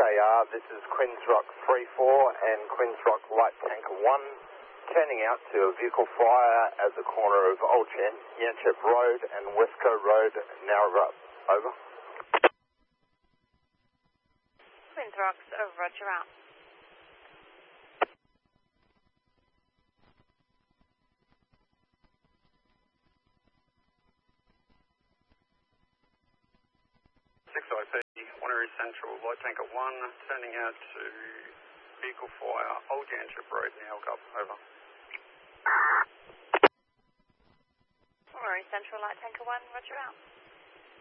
KR, this is Queen's Rock 34 and Queen's Rock Light Tanker 1, turning out to a vehicle fire at the corner of Old Yanchep Road and Westco Road, Narrabri. Over. Queen's Rocks, over, roger out. Wanneroo Central, Light Tanker 1, turning out to vehicle fire, Old Yanchep Road, Nowgup, over. Wanneroo Central, Light Tanker 1, roger out.